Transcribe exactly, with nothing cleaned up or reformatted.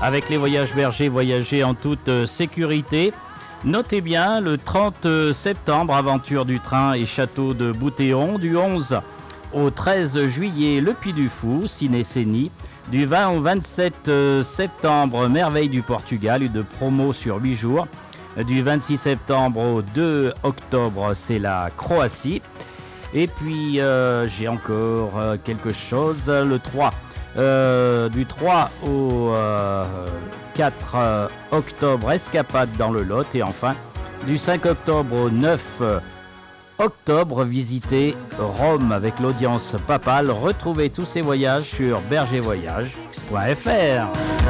Avec les voyages bergers, voyager en toute euh, sécurité. Notez bien, le trente septembre, aventure du train et château de Boutéon. Du onze au treize juillet, le Puy du Fou, Ciné-Cénie. Du vingt au vingt-sept septembre, Merveille du Portugal, une promo sur huit jours. Du vingt-six septembre au deux octobre, c'est la Croatie. Et puis, euh, j'ai encore euh, quelque chose, le trois. Euh, du trois au euh, quatre euh, octobre, escapade dans le Lot. Et enfin, du cinq octobre au neuf octobre, visiter Rome avec l'audience papale. Retrouvez tous ces voyages sur berger voyage point f r.